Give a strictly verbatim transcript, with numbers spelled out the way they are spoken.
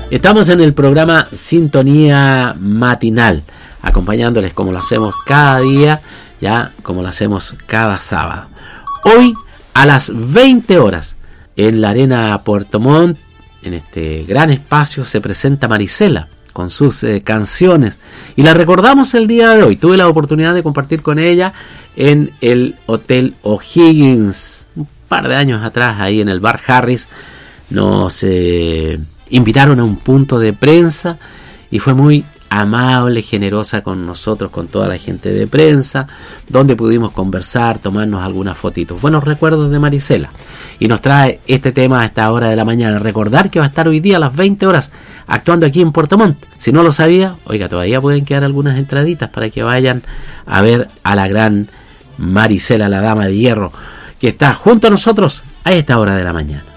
Estamos en el programa Sintonía Matinal, acompañándoles como lo hacemos cada día, ya como lo hacemos cada sábado. Hoy a las veinte horas en la Arena Puerto Montt, en este gran espacio, se presenta Marisela con sus eh, canciones y la recordamos el día de hoy. Tuve la oportunidad de compartir con ella en el Hotel O'Higgins un par de años atrás, ahí en el Bar Harris. Nos eh, invitaron a un punto de prensa y fue muy amable, generosa con nosotros, con toda la gente de prensa, donde pudimos conversar, tomarnos algunas fotitos. Buenos recuerdos de Marisela. Y nos trae este tema a esta hora de la mañana. Recordar que va a estar hoy día a las veinte horas actuando aquí en Puerto Montt. Si no lo sabía, oiga, todavía pueden quedar algunas entraditas para que vayan a ver a la gran Marisela, la dama de hierro, que está junto a nosotros a esta hora de la mañana.